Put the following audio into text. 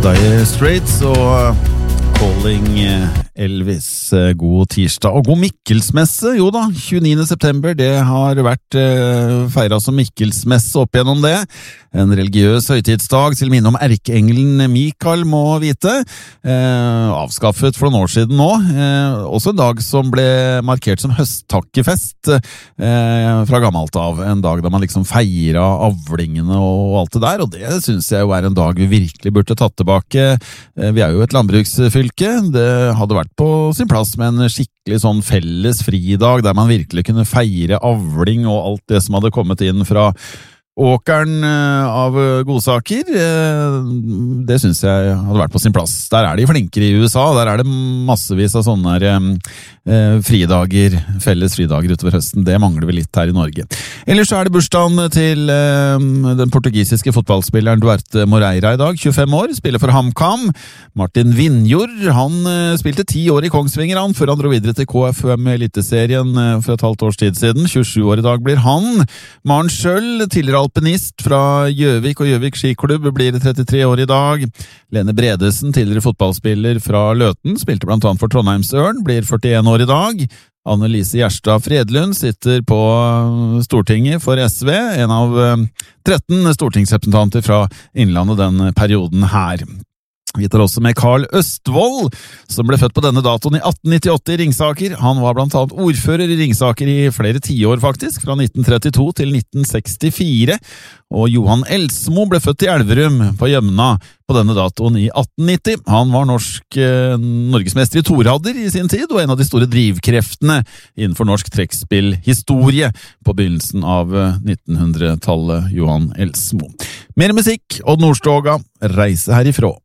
Dire Straits og Calling Elvis. God tirsdag og god Mikkelsmesse. Jo da, 29. september, det har vært feiret som Mikkelsmesse opp gjennom det. En religiøs høytidsdag til minne om erkeengelen Mikael, må vite. Avskaffet for noen år siden nå. Også en dag som ble markert som høsttakkefest fra gammelt av. En dag da man liksom feiret avlingene og alt det der, og det synes jeg jo er en dag vi virkelig burde tatt tilbake. Vi er jo et landbruksfylke. Det hadde vært på sin plass med en skikkelig sånn felles fridag, der man virkelig kunne feire avling og alt det som hadde kommet inn fra åkeren av godsaker. Det synes jeg hadde vært på sin plass. Der er de flinkere i USA, der er det massevis av sånne fridager, felles fridager utover høsten. Det mangler vi litt her i Norge. Ellers så er det bursdagen til den portugisiske fotballspilleren Duarte Moreira i dag, 25 år, spiller for HamKam. Martin Vinjord, han spilte 10 år i Kongsvinger før han dro videre til KFUM Eliteserien for et halvt års tid siden. 27 år i dag blir han. Maren Schjøll, tidligere alpinist fra Gjøvik og Gjøvik skiklubb, blir 33 år i dag. Lene Bredesen, tidligere fotballspiller fra Løten, spilte blant annet for Trondheimsørn, blir 41 år i dag. Anne-Lise Gjerstad Fredlund sitter på Stortinget for SV, en av 13 stortingsrepresentanter fra Innlandet den perioden her. Vi tar også med Karl Østvold, som ble født på denne datoen i 1898 i Ringsaker. Han var blant annet ordfører i Ringsaker i flere tiår faktisk, fra 1932 til 1964. Og Johan Elsmo ble født i Elverum på Gjømna på denne datoen i 1890. Han var norgesmester i toradder i sin tid, og en av de store drivkreftene innenfor norsk trekkspillhistorie på begynnelsen av 1900-tallet, Johan Elsmo. Mer musikk, Odd Nordstoga, Reise herifra.